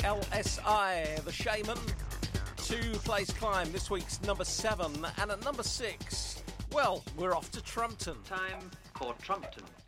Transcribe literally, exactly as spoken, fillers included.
L S I, The Shaman. Two-place climb, this week's number seven. And at number six, well, we're off to Trumpton. Time for Trumpton.